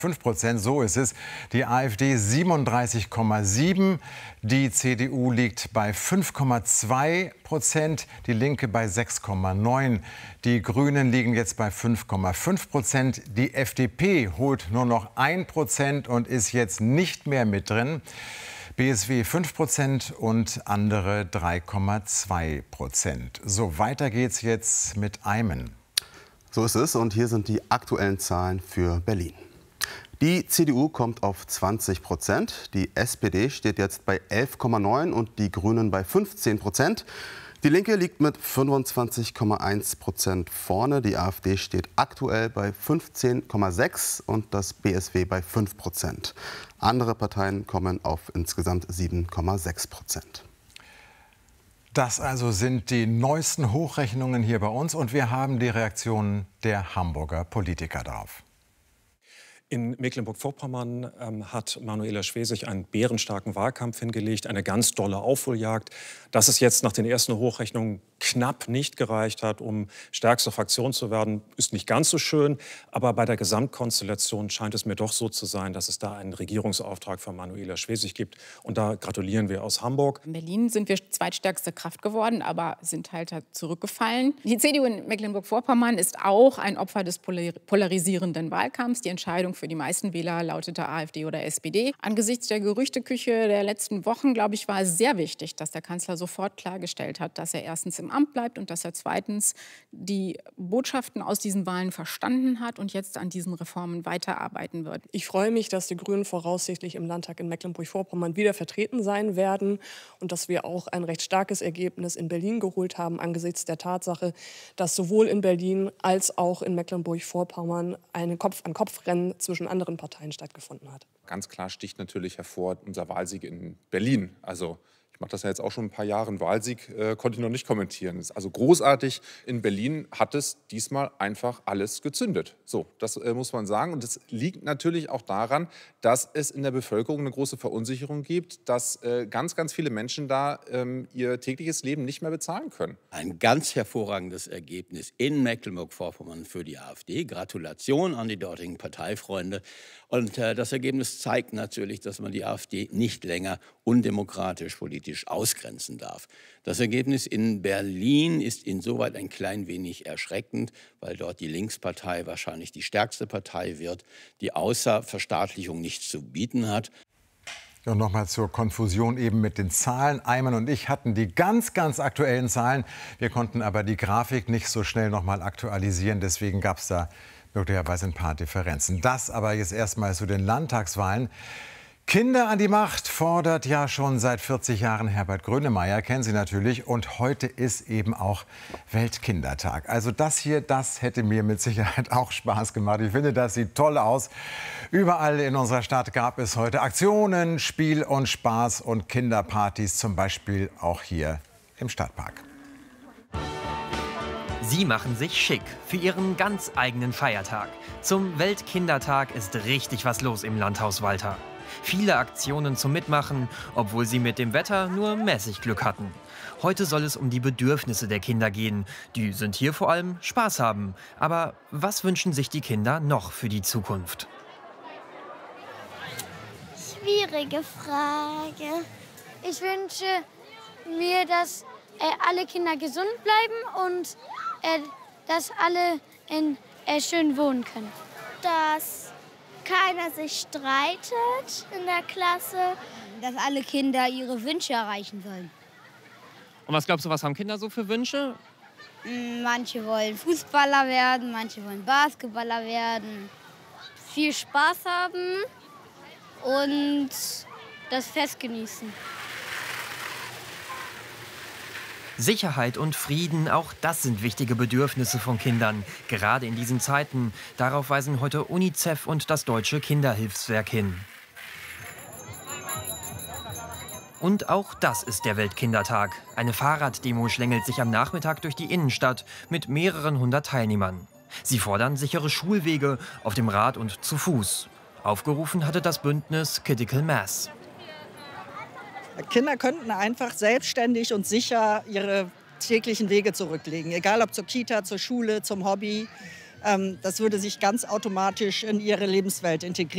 5%, so ist es. Die AfD 37,7%, die CDU liegt bei 5,2%, die Linke bei 6,9%. Die Grünen liegen jetzt bei 5,5%. Die FDP holt nur noch 1% und ist jetzt nicht mehr mit drin. BSW 5% und andere 3,2%. So, weiter geht's jetzt mit Eimen. So ist es und hier sind die aktuellen Zahlen für Berlin. Die CDU kommt auf 20%, die SPD steht jetzt bei 11,9% und die Grünen bei 15%. Die Linke liegt mit 25,1% vorne, die AfD steht aktuell bei 15,6% und das BSW bei 5%. Andere Parteien kommen auf insgesamt 7,6%. Das also sind die neuesten Hochrechnungen hier bei uns und wir haben die Reaktionen der Hamburger Politiker darauf. In Mecklenburg-Vorpommern hat Manuela Schwesig einen bärenstarken Wahlkampf hingelegt, eine ganz dolle Aufholjagd. Dass es jetzt nach den ersten Hochrechnungen knapp nicht gereicht hat, um stärkste Fraktion zu werden, ist nicht ganz so schön. Aber bei der Gesamtkonstellation scheint es mir doch so zu sein, dass es da einen Regierungsauftrag für Manuela Schwesig gibt. Und da gratulieren wir aus Hamburg. In Berlin sind wir zweitstärkste Kraft geworden, aber sind halt zurückgefallen. Die CDU in Mecklenburg-Vorpommern ist auch ein Opfer des polarisierenden Wahlkampfs. Die Entscheidung für die meisten Wähler lautete AfD oder SPD. Angesichts der Gerüchteküche der letzten Wochen, glaube ich, war es sehr wichtig, dass der Kanzler sofort klargestellt hat, dass er erstens im Amt bleibt und dass er zweitens die Botschaften aus diesen Wahlen verstanden hat und jetzt an diesen Reformen weiterarbeiten wird. Ich freue mich, dass die Grünen voraussichtlich im Landtag in Mecklenburg-Vorpommern wieder vertreten sein werden und dass wir auch ein recht starkes Ergebnis in Berlin geholt haben, angesichts der Tatsache, dass sowohl in Berlin als auch in Mecklenburg-Vorpommern ein Kopf-an-Kopf-Rennen zwischen anderen Parteien stattgefunden hat. Ganz klar sticht natürlich hervor unser Wahlsieg in Berlin. Also ich mache das ja jetzt auch schon ein paar Jahre. Wahlsieg konnte ich noch nicht kommentieren. Das ist also großartig. In Berlin hat es diesmal einfach alles gezündet. So, das muss man sagen. Und das liegt natürlich auch daran, dass es in der Bevölkerung eine große Verunsicherung gibt, dass ganz, ganz viele Menschen da ihr tägliches Leben nicht mehr bezahlen können. Ein ganz hervorragendes Ergebnis in Mecklenburg-Vorpommern für die AfD. Gratulation an die dortigen Parteifreunde. Und das Ergebnis zeigt natürlich, dass man die AfD nicht länger undemokratisch politisch ausgrenzen darf. Das Ergebnis in Berlin ist insoweit ein klein wenig erschreckend, weil dort die Linkspartei wahrscheinlich die stärkste Partei wird, die außer Verstaatlichung nichts zu bieten hat. Und nochmal zur Konfusion eben mit den Zahlen. Eimen und ich hatten die ganz, ganz aktuellen Zahlen. Wir konnten aber die Grafik nicht so schnell nochmal aktualisieren. Deswegen gab es da möglicherweise ein paar Differenzen. Das aber jetzt erstmal zu den Landtagswahlen. Kinder an die Macht fordert ja schon seit 40 Jahren Herbert Grönemeyer, kennen Sie natürlich. Und heute ist eben auch Weltkindertag. Also das hier, das hätte mir mit Sicherheit auch Spaß gemacht. Ich finde, das sieht toll aus. Überall in unserer Stadt gab es heute Aktionen, Spiel und Spaß und Kinderpartys, zum Beispiel auch hier im Stadtpark. Sie machen sich schick für ihren ganz eigenen Feiertag. Zum Weltkindertag ist richtig was los im Landhaus Walter. Viele Aktionen zum Mitmachen, obwohl sie mit dem Wetter nur mäßig Glück hatten. Heute soll es um die Bedürfnisse der Kinder gehen. Die sind hier vor allem Spaß haben. Aber was wünschen sich die Kinder noch für die Zukunft? Schwierige Frage. Ich wünsche mir, dass alle Kinder gesund bleiben und dass alle schön wohnen können. Dass keiner sich streitet in der Klasse. Dass alle Kinder ihre Wünsche erreichen sollen. Und was glaubst du, was haben Kinder so für Wünsche? Manche wollen Fußballer werden, manche wollen Basketballer werden. Viel Spaß haben und das Fest genießen. Sicherheit und Frieden, auch das sind wichtige Bedürfnisse von Kindern, gerade in diesen Zeiten. Darauf weisen heute UNICEF und das Deutsche Kinderhilfswerk hin. Und auch das ist der Weltkindertag. Eine Fahrraddemo schlängelt sich am Nachmittag durch die Innenstadt mit mehreren hundert Teilnehmern. Sie fordern sichere Schulwege auf dem Rad und zu Fuß. Aufgerufen hatte das Bündnis Critical Mass. Kinder könnten einfach selbstständig und sicher ihre täglichen Wege zurücklegen, egal ob zur Kita, zur Schule, zum Hobby. Das würde sich ganz automatisch in ihre Lebenswelt integrieren.